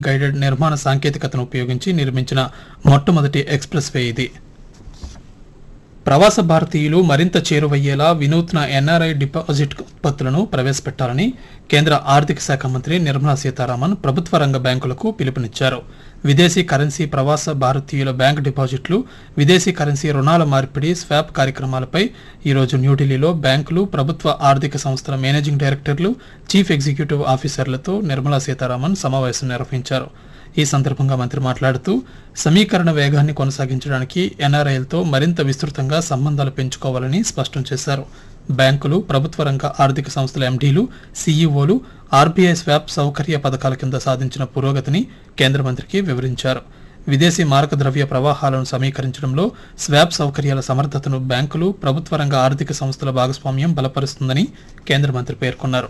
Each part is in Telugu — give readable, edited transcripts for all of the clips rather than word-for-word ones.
గైడెడ్ నిర్మాణ సాంకేతికతను ఉపయోగించి నిర్మించిన మొట్టమొదటి ఎక్స్ప్రెస్ వే ఇది. ప్రవాస భారతీయులు మరింత చేరువయ్యేలా వినూత్న ఎన్ఆర్ఐ డిపాజిట్ ఉత్పత్తులను ప్రవేశపెట్టాలని కేంద్ర ఆర్థిక శాఖ మంత్రి నిర్మలా సీతారామన్ ప్రభుత్వ రంగ బ్యాంకులకు పిలుపునిచ్చారు. విదేశీ కరెన్సీ ప్రవాస భారతీయుల బ్యాంకు డిపాజిట్లు, విదేశీ కరెన్సీ రుణాల మార్పిడి, స్వాప్ కార్యక్రమాలపై ఈరోజు న్యూఢిల్లీలో బ్యాంకులు, ప్రభుత్వ ఆర్థిక సంస్థల మేనేజింగ్ డైరెక్టర్లు, చీఫ్ ఎగ్జిక్యూటివ్ ఆఫీసర్లతో నిర్మలా సీతారామన్ సమావేశం నిర్వహించారు. ఈ సందర్భంగా మంత్రి మాట్లాడుతూ సమీకరణ వేగాన్ని కొనసాగించడానికి ఎన్ఆర్ఐలతో మరింత విస్తృతంగా సంబంధాలు పెంచుకోవాలని స్పష్టం చేశారు. బ్యాంకులు, ప్రభుత్వ రంగ ఆర్థిక సంస్థల ఎండీలు, సీఈఓలు ఆర్బీఐ స్వాప్ సౌకర్య పథకాల కింద సాధించిన పురోగతిని కేంద్ర మంత్రికి వివరించారు. విదేశీ మారక ద్రవ్య ప్రవాహాలను సమీకరించడంలో స్వాప్ సౌకర్యాల సమర్థతను బ్యాంకులు, ప్రభుత్వ రంగ ఆర్థిక సంస్థల భాగస్వామ్యం బలపరుస్తుందని కేంద్ర మంత్రి పేర్కొన్నారు.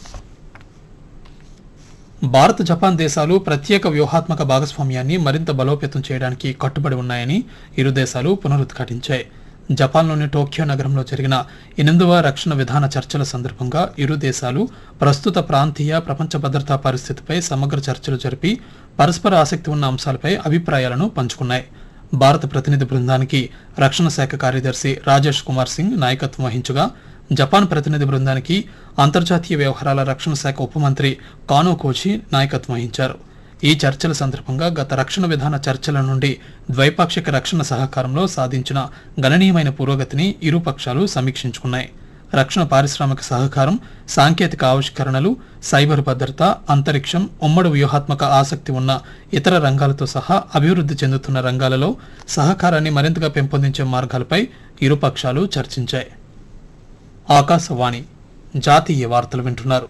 భారత్, జపాన్ దేశాలు ప్రత్యేక వ్యూహాత్మక భాగస్వామ్యాన్ని మరింత బలోపేతం చేయడానికి కట్టుబడి ఉన్నాయని ఇరు దేశాలు పునరుద్ఘాటించాయి. జపాన్లోని టోక్యో నగరంలో జరిగిన 8వ రక్షణ విధాన చర్చల సందర్భంగా ఇరు దేశాలు ప్రస్తుత ప్రాంతీయ, ప్రపంచ భద్రతా పరిస్థితిపై సమగ్ర చర్చలు జరిపి పరస్పర ఆసక్తి ఉన్న అంశాలపై అభిప్రాయాలను పంచుకున్నాయి. భారత ప్రతినిధి బృందానికి రక్షణ శాఖ కార్యదర్శి రాజేష్ కుమార్ సింగ్ నాయకత్వం వహించగా, జపాన్ ప్రతినిధి బృందానికి అంతర్జాతీయ వ్యవహారాల రక్షణ శాఖ ఉప మంత్రి కానో కోచి నాయకత్వం వహించారు. ఈ చర్చల సందర్భంగా గత రక్షణ విధాన చర్చల నుండి ద్వైపాక్షిక రక్షణ సహకారంలో సాధించిన గణనీయమైన పురోగతిని ఇరు పక్షాలు సమీక్షించుకున్నాయి. రక్షణ పారిశ్రామిక సహకారం, సాంకేతిక ఆవిష్కరణలు, సైబర్ భద్రత, అంతరిక్షం, ఉమ్మడి వ్యూహాత్మక ఆసక్తి ఉన్న ఇతర రంగాలతో సహా అభివృద్ధి చెందుతున్న రంగాలలో సహకారాన్ని మరింతగా పెంపొందించే మార్గాలపై ఇరు పక్షాలు చర్చించాయి. ఆకాశవాణి జాతీయ వార్తలు వింటున్నారు.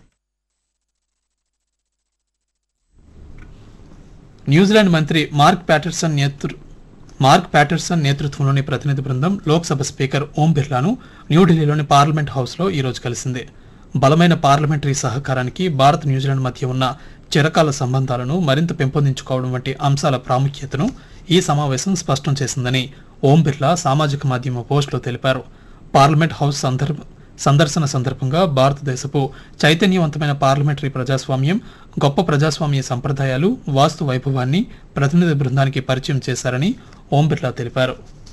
న్యూజిలాండ్ మంత్రి మార్క్ ప్యాటర్సన్ నేతృత్వంలోని ప్రతినిధి బృందం లోక్సభ స్పీకర్ ఓం బిర్లాను న్యూఢిల్లీలోని పార్లమెంట్ హౌస్లో ఈరోజు కలిసింది. బలమైన పార్లమెంటరీ సహకారానికి భారత్, న్యూజిలాండ్ మధ్య ఉన్న చిరకాల సంబంధాలను మరింత పెంపొందించుకోవడం వంటి అంశాల ప్రాముఖ్యతను ఈ సమావేశం స్పష్టం చేసిందని ఓం బిర్లా సామాజిక మాధ్యమ పోస్టులో తెలిపారు. పార్లమెంట్ హౌస్ సందర్శన సందర్భంగా భారతదేశపు చైతన్యవంతమైన పార్లమెంటరీ ప్రజాస్వామ్యం, గొప్ప ప్రజాస్వామ్య సంప్రదాయాలు, వాస్తు వైభవాన్ని ప్రతినిధి బృందానికి పరిచయం చేశారని ఓం బిర్లా తెలిపారు.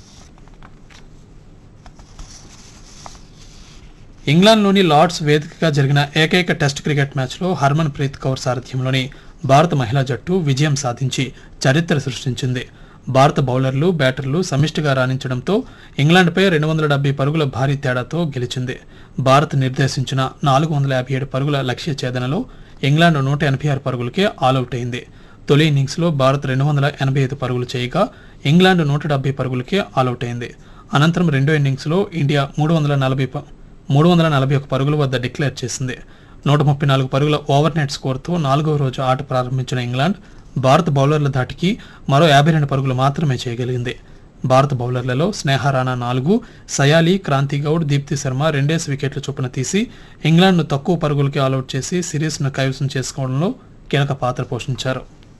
ఇంగ్లాండ్లోని లార్డ్స్ వేదికగా జరిగిన ఏకైక టెస్ట్ క్రికెట్ మ్యాచ్లో హర్మన్ ప్రీత్ కౌర్ సారథ్యంలోని భారత మహిళా జట్టు విజయం సాధించి చరిత్ర సృష్టించింది. భారత బౌలర్లు, బ్యాటర్లు సమిష్టిగా రాణించడంతో ఇంగ్లాండ్పై 270 పరుగుల భారీ తేడాతో గెలిచింది. భారత్ నిర్దేశించిన 457 పరుగుల లక్ష్య ఛేదనలో ఇంగ్లాండ్ 186 పరుగులకే ఆలౌట్ అయింది. తొలి ఇన్నింగ్స్లో భారత్ 285 పరుగులు చేయగా ఇంగ్లాండ్ 170 పరుగులకే ఆలౌట్ అయింది. అనంతరం రెండో ఇన్నింగ్స్లో ఇండియా 341 పరుగుల వద్ద డిక్లేర్ చేసింది. 134 పరుగుల ఓవర్నెట్ స్కోర్తో 4వ రోజు ఆట ప్రారంభించిన ఇంగ్లాండ్ భారత బౌలర్ల ధాటికి మరో 52 పరుగులు మాత్రమే చేయగలిగింది. భారత బౌలర్లలో స్నేహ రాణా 4, సయాలి, క్రాంతి గౌడ్, దీప్తి శర్మ 2 వికెట్ల చొప్పున తీసి ఇంగ్లాండ్ను తక్కువ పరుగులకి ఆలౌట్ చేసి సిరీస్ను కైవసం చేసుకోవడంలో కీలక పాత్ర పోషించారు.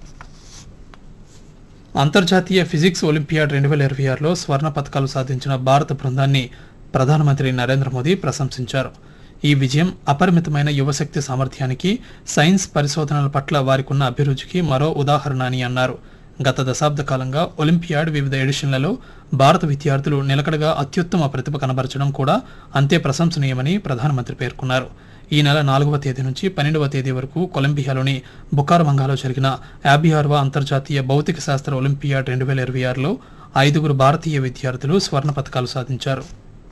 అంతర్జాతీయ ఫిజిక్స్ ఒలింపియాడ్ 2026లో స్వర్ణ పతకాలు సాధించిన భారత బృందాన్ని ప్రధానమంత్రి నరేంద్ర మోదీ ప్రశంసించారు. ఈ విజయం అపరిమితమైన యువశక్తి సామర్థ్యానికి, సైన్స్ పరిశోధనల పట్ల వారికున్న అభిరుచికి మరో ఉదాహరణ అని అన్నారు. గత దశాబ్ద కాలంగా ఒలింపియాడ్ వివిధ ఎడిషన్లలో భారత విద్యార్థులు నిలకడగా అత్యుత్తమ ప్రతిభ కనబరచడం కూడా అంతే ప్రశంసనీయమని ప్రధానమంత్రి పేర్కొన్నారు. ఈ నెల 4వ తేదీ నుంచి 12వ తేదీ వరకు కొలంబియాలోని బుకారమంగాలో జరిగిన 56వ అంతర్జాతీయ భౌతిక శాస్త్ర ఒలింపియాడ్ 2026లో 5 భారతీయ విద్యార్థులు స్వర్ణ పతకాలు సాధించారు.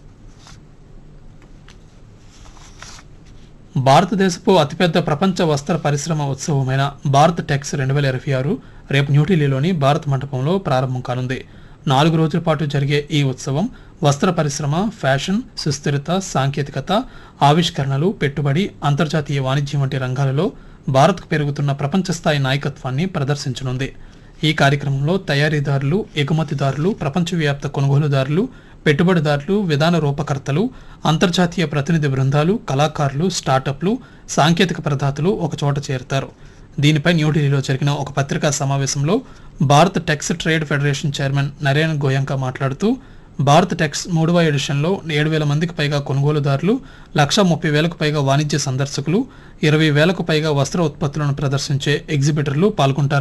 భారతదేశపు అతిపెద్ద ప్రపంచ వస్త్ర పరిశ్రమ ఉత్సవమైన భారత్ టెక్స్ 2026 రేపు న్యూఢిల్లీలోని భారత్ మండపంలో ప్రారంభం కానుంది. 4 రోజుల పాటు జరిగే ఈ ఉత్సవం వస్త్ర పరిశ్రమ, ఫ్యాషన్, సుస్థిరత, సాంకేతికత, ఆవిష్కరణలు, పెట్టుబడి, అంతర్జాతీయ వాణిజ్యం వంటి రంగాలలో భారత్కు పెరుగుతున్న ప్రపంచ స్థాయి నాయకత్వాన్ని ప్రదర్శించనుంది. ఈ కార్యక్రమంలో తయారీదారులు, ఎగుమతిదారులు, ప్రపంచవ్యాప్త కొనుగోలుదారులు, పెట్టుబడిదారులు, విధాన రూపకర్తలు, అంతర్జాతీయ ప్రతినిధి బృందాలు, కళాకారులు, స్టార్టప్లు, సాంకేతిక ప్రదాతలు ఒకచోట చేరుతారు. దీనిపై న్యూఢిల్లీలో జరిగిన ఒక పత్రికా సమావేశంలో Bharat tax trade federation chairman Naren Goenka మాట్లాడుతూ, భారత్ టెక్స్ 3వ ఎడిషన్లో 7,000 మందికి పైగా కొనుగోలుదారులు, 130,000కు పైగా వాణిజ్య సందర్శకులు, 20,000కు పైగా వస్త్ర ఉత్పత్తులను ప్రదర్శించే ఎగ్జిబిటర్లు పాల్గొంటారు.